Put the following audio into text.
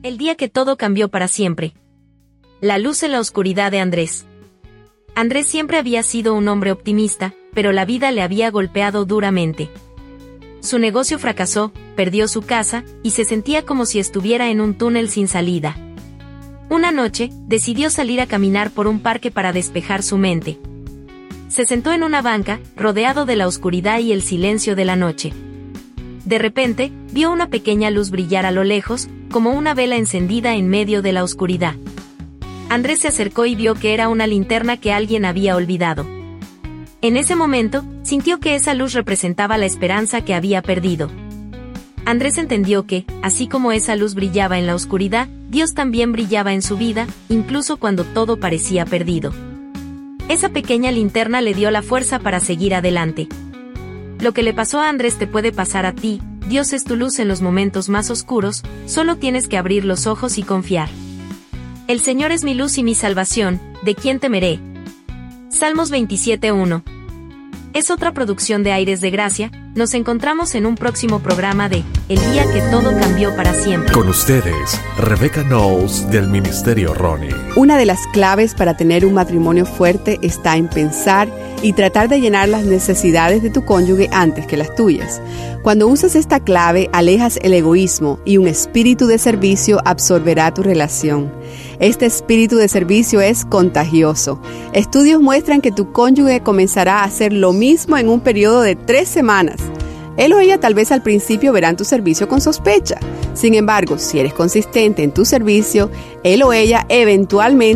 El día que todo cambió para siempre. La luz en la oscuridad de Andrés. Andrés siempre había sido un hombre optimista, pero la vida le había golpeado duramente. Su negocio fracasó, perdió su casa, y se sentía como si estuviera en un túnel sin salida. Una noche, decidió salir a caminar por un parque para despejar su mente. Se sentó en una banca, rodeado de la oscuridad y el silencio de la noche. De repente, vio una pequeña luz brillar a lo lejos, como una vela encendida en medio de la oscuridad. Andrés se acercó y vio que era una linterna que alguien había olvidado. En ese momento, sintió que esa luz representaba la esperanza que había perdido. Andrés entendió que, así como esa luz brillaba en la oscuridad, Dios también brillaba en su vida, incluso cuando todo parecía perdido. Esa pequeña linterna le dio la fuerza para seguir adelante. Lo que le pasó a Andrés te puede pasar a ti. Dios es tu luz en los momentos más oscuros, solo tienes que abrir los ojos y confiar. El Señor es mi luz y mi salvación, ¿de quién temeré? Salmos 27:1. Es otra producción de Aires de Gracia. Nos encontramos en un próximo programa de El día que todo cambió para siempre. Con ustedes, Rebecca Knowles del Ministerio Ronnie. Una de las claves para tener un matrimonio fuerte está en pensar y tratar de llenar las necesidades de tu cónyuge antes que las tuyas. Cuando usas esta clave, alejas el egoísmo y un espíritu de servicio absorberá tu relación. Este espíritu de servicio es contagioso. Estudios muestran que tu cónyuge comenzará a hacer lo mismo en un periodo de 3 semanas. Él o ella tal vez al principio verán tu servicio con sospecha. Sin embargo, si eres consistente en tu servicio, él o ella eventualmente